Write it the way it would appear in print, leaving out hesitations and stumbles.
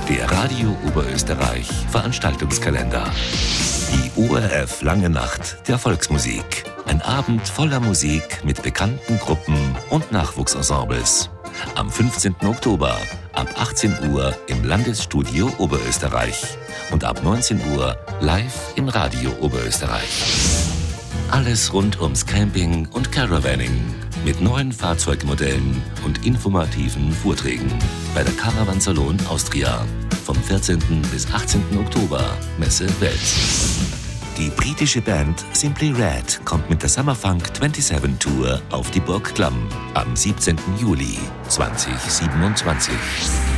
Der Radio Oberösterreich Veranstaltungskalender. Die ORF Lange Nacht der Volksmusik. Ein Abend voller Musik mit bekannten Gruppen und Nachwuchsensembles. Am 15. Oktober ab 18 Uhr im Landesstudio Oberösterreich und ab 19 Uhr live im Radio Oberösterreich. Alles rund ums Camping und Caravanning mit neuen Fahrzeugmodellen und informativen Vorträgen bei der Caravan Salon Austria vom 14. bis 18. Oktober, Messe Wels. Die britische Band Simply Red kommt mit der Summerfunk 27 Tour auf die Burg Klamm am 17. Juli 2027.